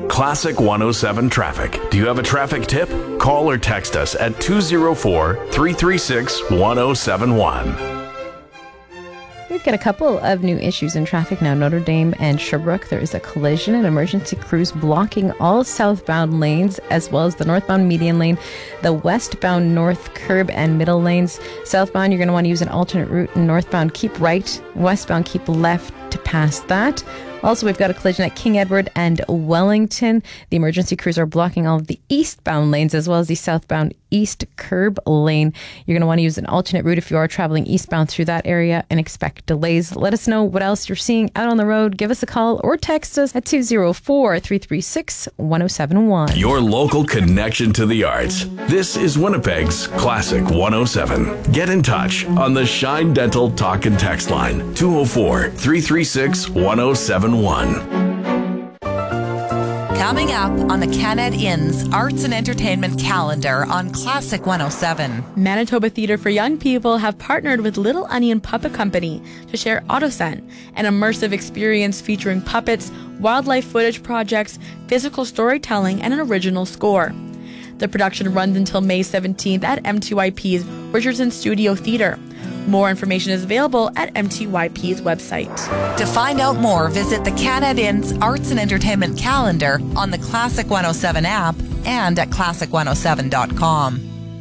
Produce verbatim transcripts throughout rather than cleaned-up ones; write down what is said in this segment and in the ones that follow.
Classic one oh seven Traffic. Do you have a traffic tip? Call or text us at two oh four, three three six, one oh seven one. We've got a couple of new issues in traffic now. Notre Dame and Sherbrooke, there is a collision. An emergency crews blocking all southbound lanes as well as the northbound median lane, the westbound north curb and middle lanes. Southbound, you're going to want to use an alternate route, and northbound, keep right. Westbound, keep left to pass that. Also, we've got a collision at King Edward and Wellington. The emergency crews are blocking all of the eastbound lanes as well as the southbound east curb lane. You're going to want to use an alternate route if you are traveling eastbound through that area and expect delays. Let us know what else you're seeing out on the road. Give us a call or text us at two oh four, three three six, one oh seven one. Your local connection to the arts. This is Winnipeg's Classic one oh seven. Get in touch on the Shine Dental Talk and Text line, two oh four, three three six, one oh seven one. Coming up on the Canad Inn's Arts and Entertainment calendar on Classic one oh seven. Manitoba Theatre for Young People have partnered with Little Onion Puppet Company to share Autosen, an immersive experience featuring puppets, wildlife footage projects, physical storytelling, and an original score. The production runs until May seventeenth at M T Y P's Richardson Studio Theatre. More information is available at M T Y P's website. To find out more, visit the Canad Inn's Arts and Entertainment calendar on the Classic one oh seven app and at classic one oh seven dot com.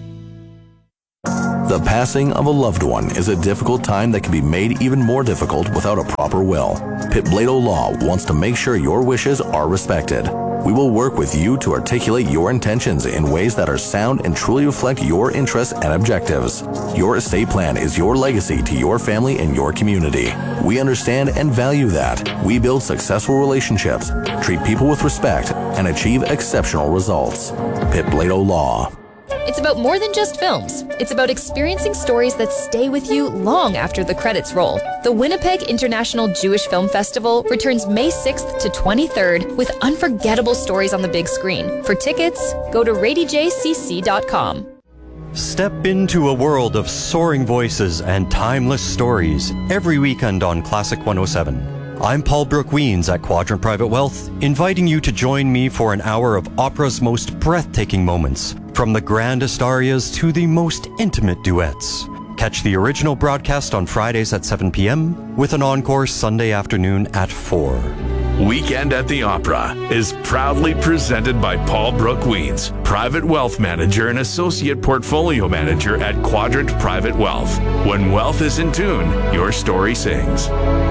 The passing of a loved one is a difficult time that can be made even more difficult without a proper will. Pitt Blado Law wants to make sure your wishes are respected. We will work with you to articulate your intentions in ways that are sound and truly reflect your interests and objectives. Your estate plan is your legacy to your family and your community. We understand and value that. We build successful relationships, treat people with respect, and achieve exceptional results. Pitt Blado Law. It's about more than just films. It's about experiencing stories that stay with you long after the credits roll. The Winnipeg International Jewish Film Festival returns May sixth to twenty-third with unforgettable stories on the big screen. For tickets, go to rady j c c dot com. Step into a world of soaring voices and timeless stories every weekend on Classic one oh seven. I'm Paul Brooke Weens at Quadrant Private Wealth, inviting you to join me for an hour of opera's most breathtaking moments, from the grandest arias to the most intimate duets. Catch the original broadcast on Fridays at seven p.m. with an encore Sunday afternoon at four. Weekend at the Opera is proudly presented by Paul Brooke Weens, Private Wealth Manager and Associate Portfolio Manager at Quadrant Private Wealth. When wealth is in tune, your story sings.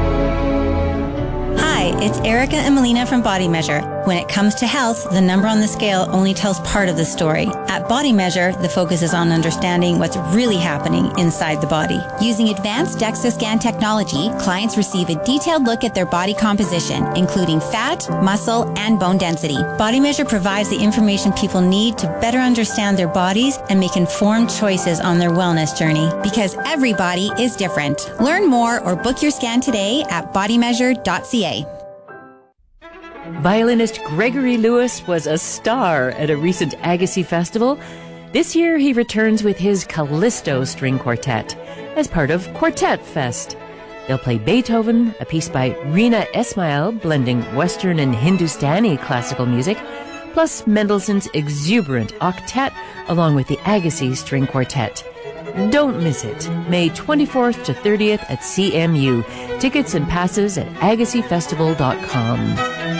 Hi, it's Erica and Melina from Body Measure. When it comes to health, the number on the scale only tells part of the story. At Body Measure, the focus is on understanding what's really happening inside the body. Using advanced DEXA scan technology, clients receive a detailed look at their body composition, including fat, muscle, and bone density. Body Measure provides the information people need to better understand their bodies and make informed choices on their wellness journey, because every body is different. Learn more or book your scan today at body measure dot c a. Violinist Gregory Lewis was a star at a recent Agassiz festival. This year he returns with his Callisto String Quartet as part of Quartet Fest. They'll play Beethoven, a piece by Rina Esmail blending Western and Hindustani classical music, plus Mendelssohn's exuberant octet along with the Agassiz String Quartet. Don't miss it. May twenty-fourth to thirtieth at C M U. Tickets and passes at agassiz festival dot com.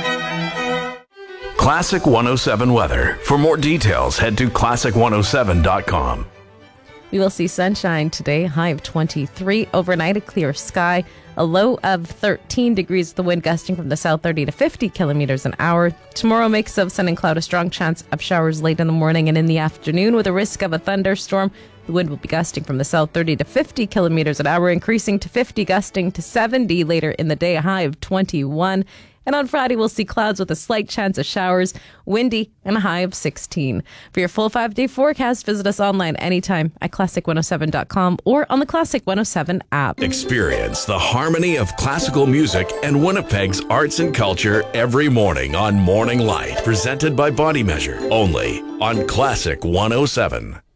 Classic one oh seven weather. For more details, head to classic one oh seven dot com. We will see sunshine today, high of twenty-three. Overnight, a clear sky, a low of thirteen degrees, the wind gusting from the south thirty to fifty kilometers an hour. Tomorrow, mix of sun and cloud, a strong chance of showers late in the morning and in the afternoon with a risk of a thunderstorm. The wind will be gusting from the south thirty to fifty kilometers an hour, increasing to fifty, gusting to seventy later in the day, a high of twenty-one. And on Friday, we'll see clouds with a slight chance of showers, windy, and a high of sixteen. For your full five-day forecast, visit us online anytime at classic one oh seven dot com or on the Classic one oh seven app. Experience the harmony of classical music and Winnipeg's arts and culture every morning on Morning Light, presented by Body Measure, only on Classic one oh seven.